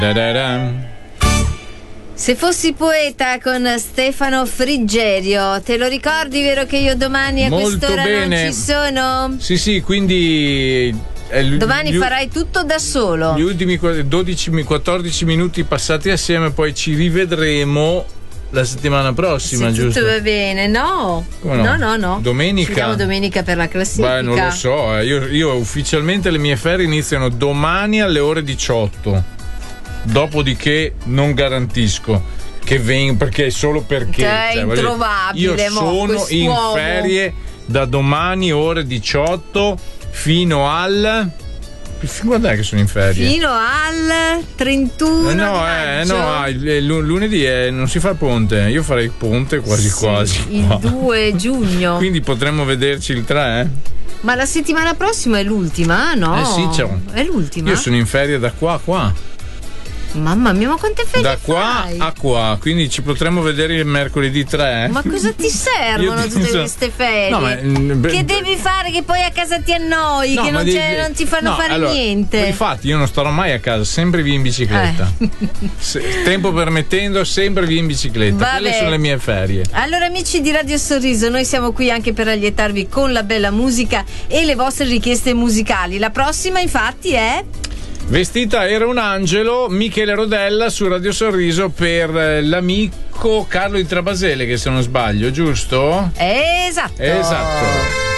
Da-da-dam. Se fossi poeta con Stefano Frigerio, te lo ricordi, vero che io domani a Molto quest'ora bene. non ci sono? Sì, quindi Domani farai tutto da solo. Gli ultimi 14 minuti passati assieme, poi ci rivedremo la settimana prossima, Se giusto? tutto va bene, no? Come no? No. Domenica? Ci vediamo domenica per la classifica. Beh, non lo so, io ufficialmente le mie ferie iniziano domani alle ore 18. Dopodiché non garantisco che venga, perché solo perché è introvabile. Io sono in ferie da domani ore 18 fino quando è che sono in ferie? Fino al 31 no, il lunedì non si fa ponte. Io farei ponte quasi. Il 2 giugno. Quindi potremmo vederci il 3, Ma la settimana prossima è l'ultima, no? Sì, c'è. È l'ultima. Io sono in ferie da qua a qua. Mamma mia, ma quante ferie da qua fai? a qua, quindi ci potremmo vedere il mercoledì 3. Ma cosa ti servono tutte queste ferie? No, ma, che devi fare che poi a casa ti annoi, che non ti fanno fare niente? Infatti io non starò mai a casa, sempre via in bicicletta. Tempo permettendo, sempre via in bicicletta. Quelle sono le mie ferie. Allora, amici di Radio Sorriso, noi siamo qui anche per allietarvi con la bella musica e le vostre richieste musicali. La prossima infatti è Vestita era un angelo, Michele Rodella su Radio Sorriso per l'amico Carlo di Trabasele, che se non sbaglio, giusto? Esatto.